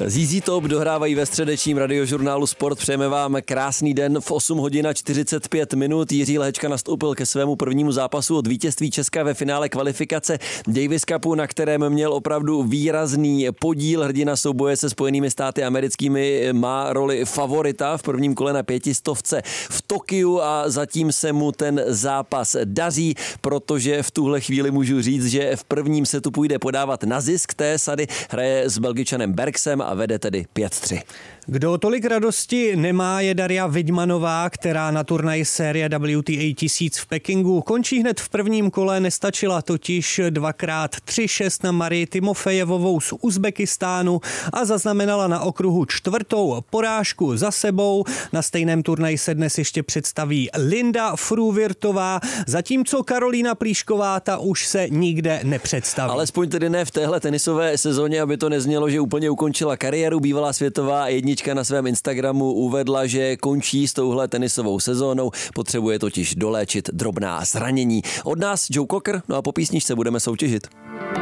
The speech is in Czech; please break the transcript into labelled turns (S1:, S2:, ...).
S1: ZZ Top dohrávají ve středečním radiožurnálu Sport. Přejeme vám krásný den v 8 hodin a 45 minut. Jiří Lehečka nastoupil ke svému prvnímu zápasu od vítězství Česka ve finále kvalifikace Davis Cupu, na kterém měl opravdu výrazný podíl. Hrdina souboje se Spojenými státy americkými má roli favorita v prvním kole na 500 v Tokiu a zatím se mu ten zápas daří, protože v tuhle chvíli můžu říct, že v prvním setu půjde podávat na zisk té sady, hraje s Belgičanem Bergsem a vede tedy 5-3.
S2: Kdo tolik radosti nemá, je Daria Vidmanová, která na turnaji série WTA 1000 v Pekingu končí hned v prvním kole, nestačila totiž 2x3-6 na Marii Timofejevovou z Uzbekistánu a zaznamenala na okruhu 4. porážku za sebou. Na stejném turnaji se dnes ještě představí Linda Fruvirtová, zatímco Karolína Plíšková ta už se nikde nepředstaví.
S1: Alespoň tedy ne v téhle tenisové sezóně, aby to neznělo, že úplně ukončila kariéru. Bývalá světová jednička na svém Instagramu uvedla, že končí s touhle tenisovou sezónou, potřebuje totiž doléčit drobná zranění. Od nás Joe Cocker, no a po písničce budeme soutěžit.